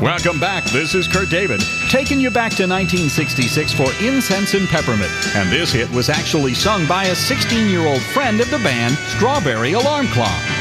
Welcome back. This is Kurt David, taking you back to 1966 for Incense and Peppermint. And this hit was actually sung by a 16-year-old friend of the band, Strawberry Alarm Clock.